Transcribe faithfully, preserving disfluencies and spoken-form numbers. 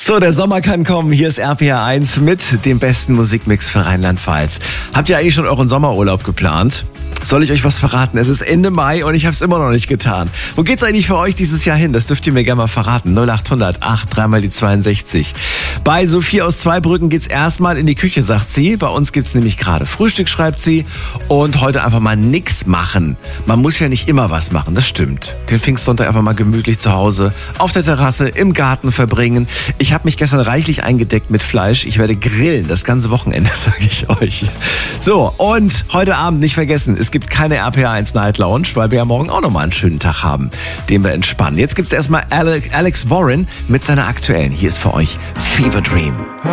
So, der Sommer kann kommen. Hier ist R P R eins mit dem besten Musikmix für Rheinland-Pfalz. Habt ihr eigentlich schon euren Sommerurlaub geplant? Soll ich euch was verraten? Es ist Ende Mai und ich habe es immer noch nicht getan. Wo geht's eigentlich für euch dieses Jahr hin? Das dürft ihr mir gerne mal verraten. null acht hundert acht dreimal die zweiundsechzig. Bei Sophie aus Zweibrücken geht's erstmal in die Küche, sagt sie. Bei uns gibt's nämlich gerade Frühstück, schreibt sie. Und heute einfach mal nix machen. Man muss ja nicht immer was machen, das stimmt. Den Pfingstsonntag einfach mal gemütlich zu Hause, auf der Terrasse, im Garten verbringen. Ich habe mich gestern reichlich eingedeckt mit Fleisch. Ich werde grillen, das ganze Wochenende, sage ich euch. So, und heute Abend nicht vergessen, es gibt keine R P R eins Night Lounge, weil wir ja morgen auch nochmal einen schönen Tag haben, den wir entspannen. Jetzt gibt's erstmal Alex Warren mit seiner aktuellen. Hier ist für euch Fever Dream.